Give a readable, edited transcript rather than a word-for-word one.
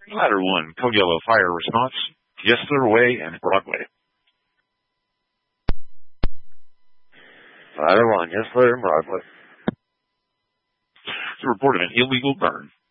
Ladder 1, Code Yellow Fire Response, Gessler Way and Broadway. Ladder 1, Gessler and Broadway. To report an illegal burn.